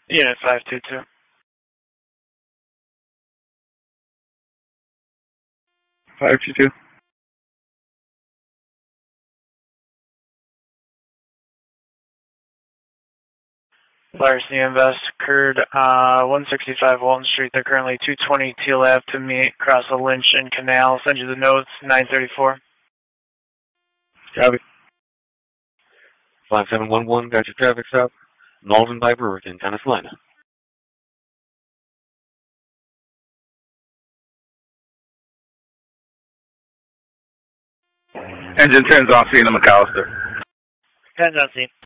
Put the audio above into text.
Unit 522. Larceny invest occurred 165 Walton Street. They're currently 220 Teal Ave to meet across the Lynch and Canal. Send you the notes, 934. Copy. 5711, got your traffic stop. Malden by Brewerton, Tennis Lina. Engine turns off, Cena McAllister. Turns on scene.